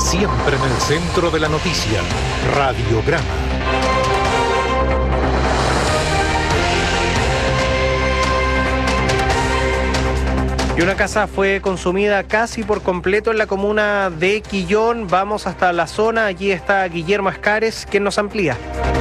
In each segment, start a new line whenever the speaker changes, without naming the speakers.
siempre en el centro de la noticia. Radiograma.
Y una casa fue consumida casi por completo en la comuna de Quillón. Vamos hasta la zona, allí está Guillermo Ascares, quien nos amplía.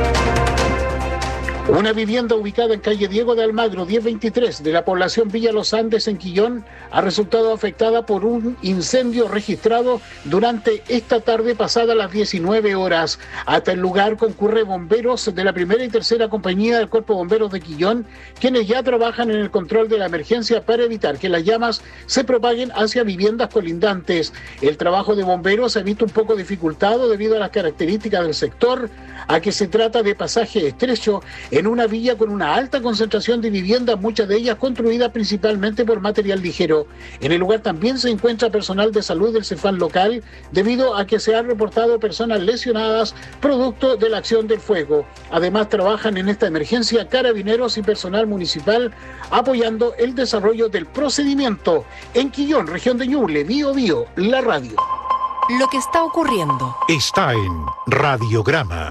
Una vivienda ubicada en calle Diego de Almagro, 1023, de la población Villa Los Andes en Quillón, ha resultado afectada por un incendio registrado durante esta tarde pasada las 19 horas. Hasta el lugar concurre bomberos de la primera y tercera compañía del Cuerpo de Bomberos de Quillón, quienes ya trabajan en el control de la emergencia para evitar que las llamas se propaguen hacia viviendas colindantes. El trabajo de bomberos se ha visto un poco dificultado debido a las características del sector, a que se trata de pasaje estrecho en una villa con una alta concentración de viviendas, muchas de ellas construidas principalmente por material ligero. En el lugar también se encuentra personal de salud del CEFAM local, debido a que se han reportado personas lesionadas producto de la acción del fuego. Además, trabajan en esta emergencia carabineros y personal municipal apoyando el desarrollo del procedimiento. En Quillón, región de Ñuble, Bío Bío, la radio.
Lo que está ocurriendo
Está en Radiograma.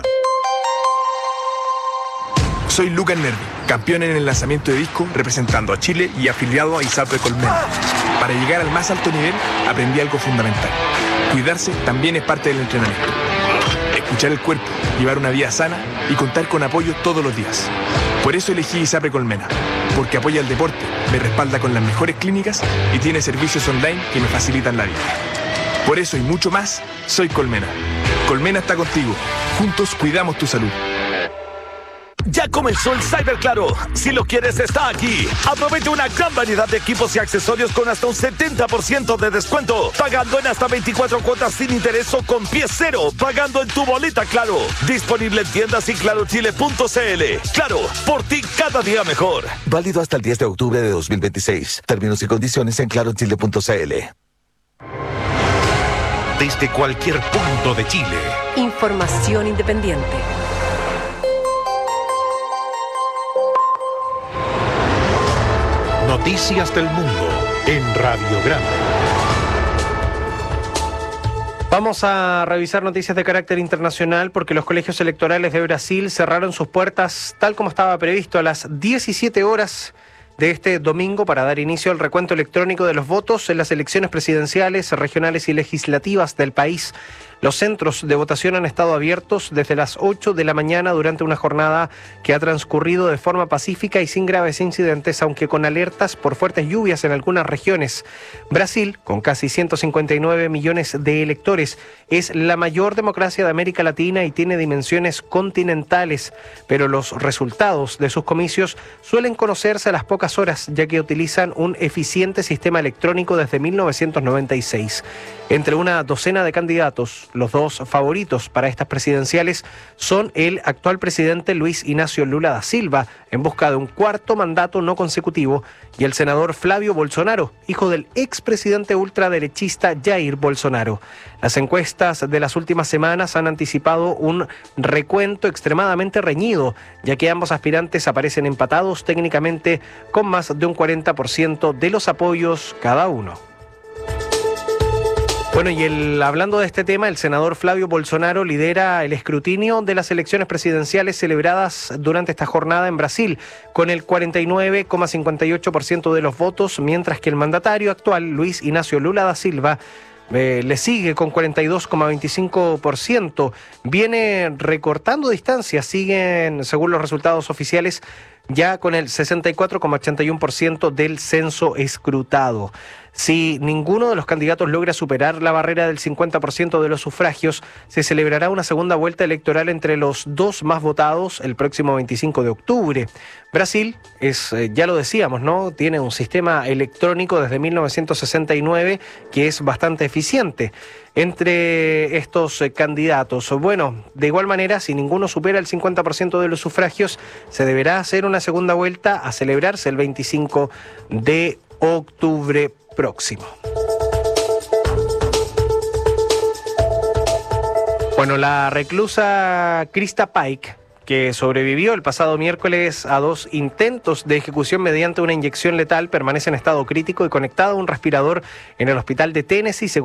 Soy Lucas Nervi, campeón en el lanzamiento de disco representando a Chile y afiliado a ISAPRE Colmena. Para llegar al más alto nivel aprendí algo fundamental. Cuidarse también es parte del entrenamiento. Escuchar el cuerpo, llevar una vida sana y contar con apoyo todos los días. Por eso elegí ISAPRE Colmena, porque apoya el deporte, me respalda con las mejores clínicas y tiene servicios online que me facilitan la vida. Por eso y mucho más, soy Colmena. Colmena está contigo. Juntos cuidamos tu salud.
Ya comenzó el Cyber Claro. Si lo quieres, está aquí. Aprovecha una gran variedad de equipos y accesorios con hasta un 70% de descuento. Pagando en hasta 24 cuotas sin interés o con pie cero. Pagando en tu boleta Claro. Disponible en tiendas y clarochile.cl. Claro, por ti cada día mejor.
Válido hasta el 10 de octubre de 2026. Términos y condiciones en clarochile.cl.
Desde cualquier punto de Chile.
información independiente.
Noticias del mundo en Radiograma.
Vamos a revisar noticias de carácter internacional porque los colegios electorales de Brasil cerraron sus puertas tal como estaba previsto a las 17 horas de este domingo para dar inicio al recuento electrónico de los votos en las elecciones presidenciales, regionales y legislativas del país. Los centros de votación han estado abiertos desde las 8 de la mañana durante una jornada que ha transcurrido de forma pacífica y sin graves incidentes, aunque con alertas por fuertes lluvias en algunas regiones. Brasil, con casi 159 millones de electores, es la mayor democracia de América Latina y tiene dimensiones continentales, pero los resultados de sus comicios suelen conocerse a las pocas horas, ya que utilizan un eficiente sistema electrónico desde 1996. Entre una docena de candidatos, los dos favoritos para estas presidenciales son el actual presidente Luis Ignacio Lula da Silva, en busca de un cuarto mandato no consecutivo, y el senador Flavio Bolsonaro, hijo del expresidente ultraderechista Jair Bolsonaro. Las encuestas de las últimas semanas han anticipado un recuento extremadamente reñido, ya que ambos aspirantes aparecen empatados técnicamente con más de un 40% de los apoyos cada uno. Bueno, y hablando de este tema, el senador Flavio Bolsonaro lidera el escrutinio de las elecciones presidenciales celebradas durante esta jornada en Brasil, con el 49,58% de los votos, mientras que el mandatario actual, Luis Ignacio Lula da Silva, le sigue con 42,25%. Viene recortando distancias, siguen, según los resultados oficiales, ya con el 64,81% del censo escrutado. Si ninguno de los candidatos logra superar la barrera del 50% de los sufragios, se celebrará una segunda vuelta electoral entre los dos más votados el próximo 25 de octubre. Brasil es, ya lo decíamos, ¿no? Tiene un sistema electrónico desde 1969 que es bastante eficiente. Entre estos candidatos, bueno, de igual manera, si ninguno supera el 50% de los sufragios, se deberá hacer una segunda vuelta a celebrarse el 25 de octubre próximo. Bueno, la reclusa Krista Paik, que sobrevivió el pasado miércoles a 2 intentos de ejecución mediante una inyección letal, permanece en estado crítico y conectada a un respirador en el hospital de Tennessee, según